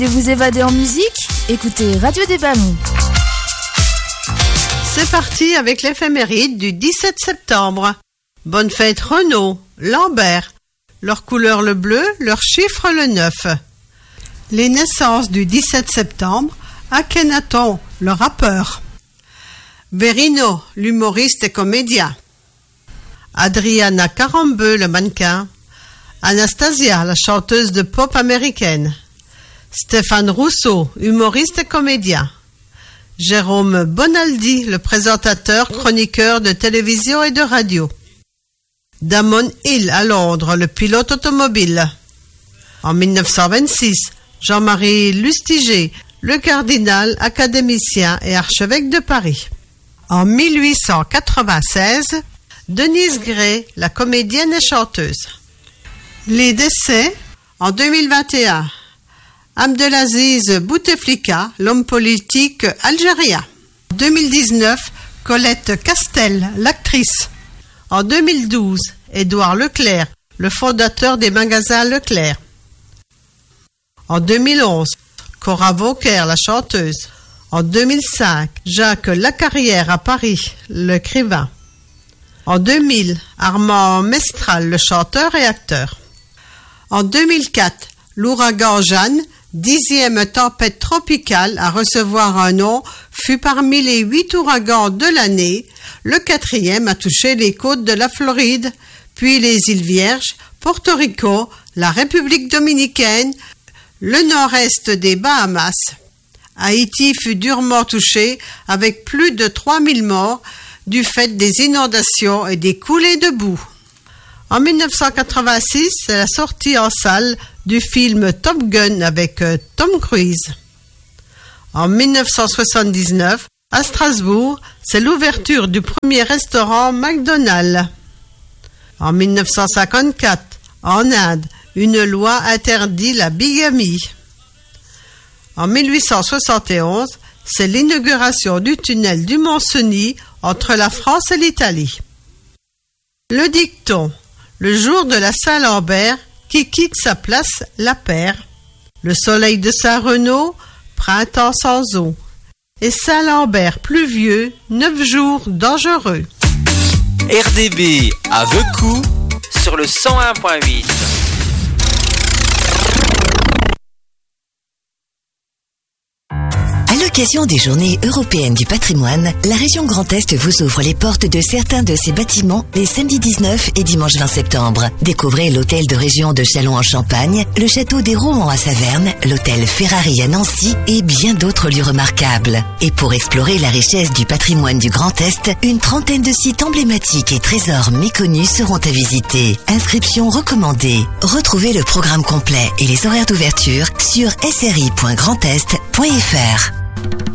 Et vous évader en musique? Écoutez Radio des Ballons. C'est parti avec l'éphéméride du 17 septembre. Bonne fête Renaud, Lambert. Leur couleur le bleu, leur chiffre le 9. Les naissances du 17 septembre. Akhenaton, le rappeur. Berino, l'humoriste et comédien. Adriana Carambeu, le mannequin. Anastasia, la chanteuse de pop américaine. Stéphane Rousseau, humoriste et comédien. Jérôme Bonaldi, le présentateur, chroniqueur de télévision et de radio. Damon Hill, à Londres, le pilote automobile. En 1926, Jean-Marie Lustiger, le cardinal, académicien et archevêque de Paris. En 1896, Denise Gray, la comédienne et chanteuse. Les décès en 2021. Abdelaziz Bouteflika, l'homme politique algérien. En 2019, Colette Castel, l'actrice. En 2012, Édouard Leclerc, le fondateur des magasins Leclerc. En 2011, Cora Vauquer, la chanteuse. En 2005, Jacques Lacarrière à Paris, l'écrivain. En 2000, Armand Mestral, le chanteur et acteur. En 2004, l'ouragan Jeanne, 10e tempête tropicale à recevoir un nom, fut parmi les 8 ouragans de l'année. Le 4e a touché les côtes de la Floride, puis les îles Vierges, Porto Rico, la République dominicaine, le nord-est des Bahamas. Haïti fut durement touché avec plus de 3000 morts du fait des inondations et des coulées de boue. En 1986, c'est la sortie en salle du film Top Gun avec Tom Cruise. En 1979, à Strasbourg, c'est l'ouverture du premier restaurant McDonald's. En 1954, en Inde, une loi interdit la bigamie. En 1871, c'est l'inauguration du tunnel du Mont-Cenis entre la France et l'Italie. Le dicton. Le jour de la Saint-Lambert, qui quitte sa place la perd. Le soleil de Saint-Renaud, printemps sans eau. Et Saint-Lambert pluvieux, 9 jours dangereux. RDB à Vecou sur le 101.8. À l'occasion des Journées européennes du patrimoine, la région Grand Est vous ouvre les portes de certains de ses bâtiments les samedis 19 et dimanche 20 septembre. Découvrez l'hôtel de région de Châlons en Champagne, le château des Rohan à Saverne, l'hôtel Ferrari à Nancy et bien d'autres lieux remarquables. Et pour explorer la richesse du patrimoine du Grand Est, une trentaine de sites emblématiques et trésors méconnus seront à visiter. Inscription recommandée. Retrouvez le programme complet et les horaires d'ouverture sur sri.grandest.fr.